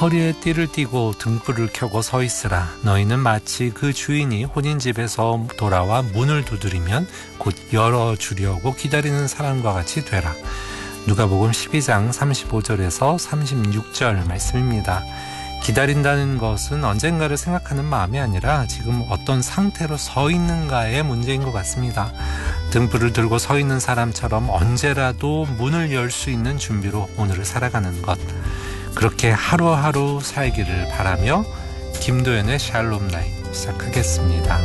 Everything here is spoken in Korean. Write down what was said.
허리에 띠를 띠고 등불을 켜고 서 있으라. 너희는 마치 그 주인이 혼인집에서 돌아와 문을 두드리면 곧 열어주려고 기다리는 사람과 같이 되라. 누가복음 12장 35절에서 36절 말씀입니다. 기다린다는 것은 언젠가를 생각하는 마음이 아니라 지금 어떤 상태로 서 있는가의 문제인 것 같습니다. 등불을 들고 서 있는 사람처럼 언제라도 문을 열 수 있는 준비로 오늘을 살아가는 것. 그렇게 하루하루 살기를 바라며 김도연의 샬롬 나잇 시작하겠습니다.